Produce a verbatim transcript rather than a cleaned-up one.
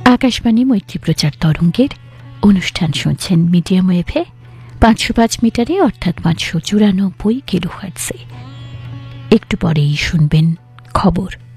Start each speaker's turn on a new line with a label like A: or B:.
A: আকাশবাণী মৈত্রী প্রচার তরঙ্গের অনুষ্ঠান শুনছেন মিডিয়াম ওয়েভে পাঁচশো পাঁচ মিটারে অর্থাৎ পাঁচশো চুরানব্বই কিলোহার্টজে। একটু পরেই শুনবেন খবর।